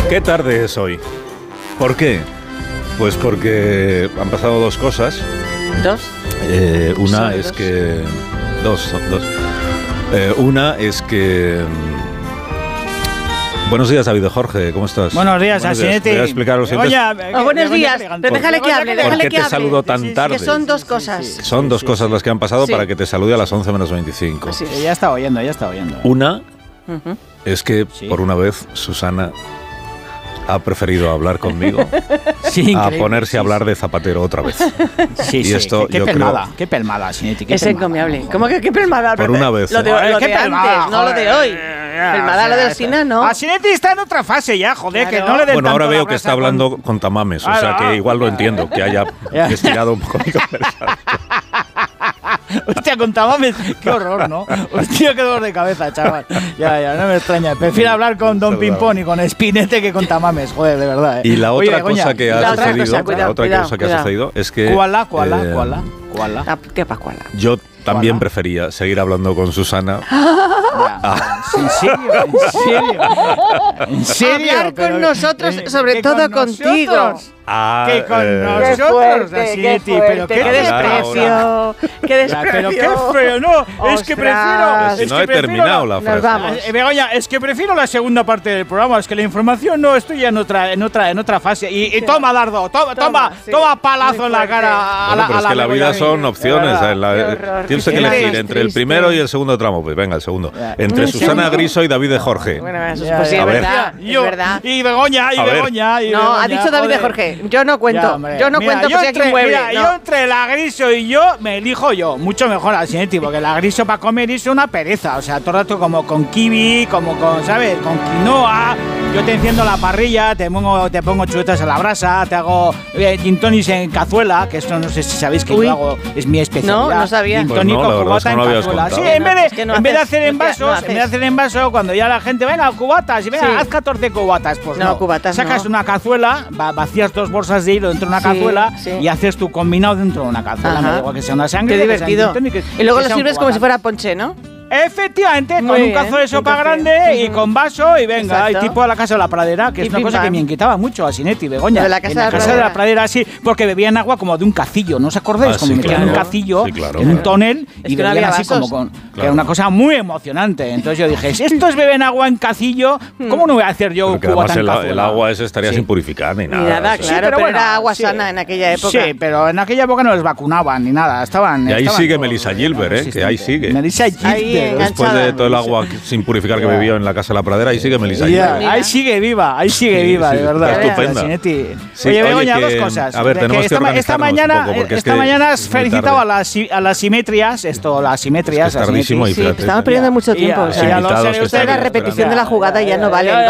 ¿Qué tarde es hoy? ¿Por qué? Pues porque han pasado dos cosas. ¿Dos? Una es que... Dos. Una es que... Buenos días, David Jorge, ¿cómo estás? Buenos días, Asinetti. Voy a explicar lo siguiente. Buenos días, pero déjale que hable, ¿Por qué te saludo tan tarde? Que son dos cosas. Son dos cosas las que han pasado para que te salude a las 11 menos 25. Sí, ya está oyendo. Una es que, por una vez, Susana ha preferido hablar conmigo a ponerse a hablar de Zapatero otra vez. Sí, y esto qué pelmada, qué pelmada, Asinetti. Es encomiable. ¿Cómo que qué pelmada? Por una vez. Lo de antes, no lo de hoy. Pelmada lo del Sina, ¿no? Asinetti está en otra fase ya, joder, que no le den Bueno, ahora tanto veo la que está brasa hablando con tamames, o sea que igual lo entiendo, que haya estirado un poco mi conversación. Hostia, con tamames, qué horror, ¿no? Hostia, qué dolor de cabeza, chaval. Ya, no me extraña. Prefiero hablar con Don Pimpón y con Spinete que con tamames, joder, de verdad. Y la otra cosa que ha sucedido es que... ¿Cuál? ¿Qué pascuala? Yo también prefería seguir hablando con Susana. ¿En serio? Hablar con nosotros, sobre todo contigo. Que con nosotros, Asinetti. Pero qué desprecio. Qué desprecio. Pero qué feo, no. Es que prefiero. Si no he terminado la frase. Begoña, es que prefiero la segunda parte del programa. Es que la información no, estoy ya en otra fase. Y toma, Dardo, toma palazo en la cara. Bueno, pero es que la vida son opciones. Tienes que elegir entre el primero y el segundo tramo. Pues venga, el segundo. Entre Susana Griso y David de Jorge. Bueno, eso es posible, es verdad. Y Begoña. No, ha dicho David de Jorge. Yo no cuento. Yo no cuento que sea quien mueve. Yo entre la Griso y yo me elijo yo. Mucho mejor, Asinetti, porque la Griso para comer es una pereza. O sea, todo el rato como con kiwi, como con, ¿sabes? Con quinoa. Yo te enciendo la parrilla, te pongo chuletas a la brasa, te hago gin tonics en cazuela, que esto no sé si sabéis que yo hago, es mi especialidad. No sabía. Gin tonic con cubata en cazuela. Sí, en vez de hacer en vasos, cuando ya la gente, venga, cubatas, y venga, haz 14 cubatas. Pues no, cubatas sacas una cazuela, vacías 2 bolsas de hilo dentro de una cazuela y haces tu combinado dentro de una cazuela. Me da igual que sea una sangre. Qué divertido. Y luego lo sirves como si fuera ponche, ¿no? Efectivamente, con un cazo de sopa grande y con vaso y venga, y tipo a la Casa de la Pradera, que es una cosa que me inquietaba mucho a Asinetti y Begoña. De la Casa de la Pradera, sí, porque bebían agua como de un cacillo, ¿no os acordáis? Como metían un cacillo en un tonel y bebían así como con... Que era una cosa muy emocionante. Entonces yo dije, si estos beben agua en cacillo, ¿cómo no voy a hacer yo cubata en cazuela? El agua ese estaría sin purificar ni nada. Ni nada, claro, pero era agua sana en aquella época. Sí, pero en aquella época no les vacunaban ni nada. Y ahí sigue Melissa Gilbert, que ahí sigue. Melissa Gilbert. Después de todo el agua sin purificar que bebió en la Casa de la Pradera, ahí sigue Melissa Gilbert. Ahí sigue viva, de verdad. Estupenda. Oye, Begoña, dos cosas. A ver, tenemos que organizarnos un poco, porque esta mañana has felicitado a las simétricas, las simétricas. Es tardísimo y fíjate. Estamos perdiendo mucho tiempo. Esto es la repetición de la jugada, ya no vale.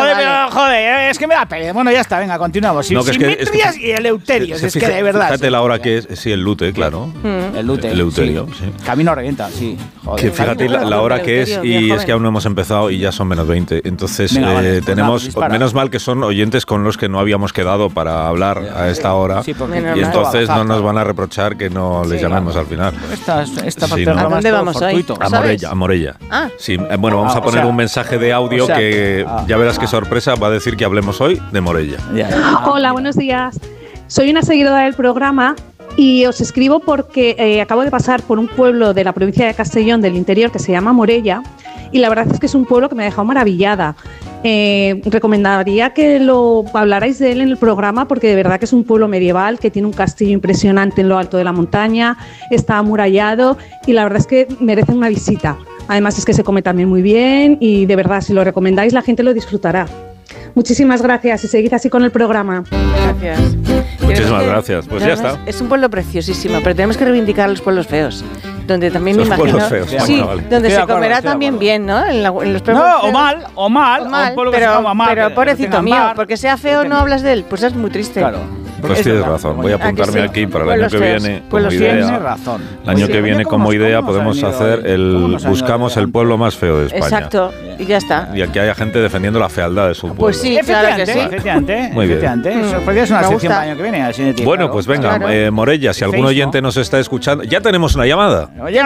Joder, es que me da pena. Bueno, ya está, venga, continuamos. Simétricas y Eleuterios, es que de verdad. Fíjate la hora que es, sí, el lute, claro. El lute. Eleuterio, sí. Camino revienta, sí. Que fíjate la hora que es y es que aún no hemos empezado y ya son menos 20. Entonces tenemos, menos mal que son oyentes con los que no habíamos quedado para hablar a esta hora y entonces no nos van a reprochar que no les llamemos al final. Esta parte ¿a dónde vamos hoy? A Morella. Sí, bueno, vamos a poner un mensaje de audio que ya verás qué sorpresa va a decir que hablemos hoy de Morella. Hola, buenos días. Soy una seguidora del programa y os escribo porque acabo de pasar por un pueblo de la provincia de Castellón del interior que se llama Morella y la verdad es que es un pueblo que me ha dejado maravillada. Recomendaría que lo hablarais de él en el programa porque de verdad que es un pueblo medieval que tiene un castillo impresionante en lo alto de la montaña, está amurallado y la verdad es que merece una visita. Además es que se come también muy bien y de verdad si lo recomendáis la gente lo disfrutará. Muchísimas gracias y seguid así con el programa. Gracias. Muchísimas gracias. Pues ya está. Es un pueblo preciosísimo, pero tenemos que reivindicar los pueblos feos. Donde también me imagino. Pueblos feos. Sí, vale. Donde se comerá también bien, ¿no? En los pueblos feos. O mal. Pero pobrecito mío, porque sea feo no hablas de él. Pues es muy triste. Claro. Pues tienes razón. Voy a apuntarme aquí para el año que viene como idea. El año que viene como idea podemos hacer buscamos el pueblo más feo de España. Exacto. Y ya está. Y aquí haya gente defendiendo la fealdad de su pueblo. Pues sí, claro que sí. Efectivamente. Muy bien. Eso podría ser una sección para el año que viene. Bueno, pues venga, Morella, si algún oyente nos está escuchando. Ya tenemos una llamada.